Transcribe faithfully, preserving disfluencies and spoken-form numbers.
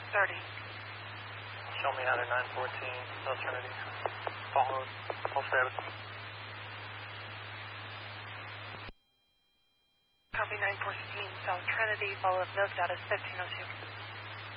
thirty. Show me out at nine fourteen, South Trinity. Follow, full status. Copy nine fourteen, South Trinity. Follow up, no status, fifteen oh two.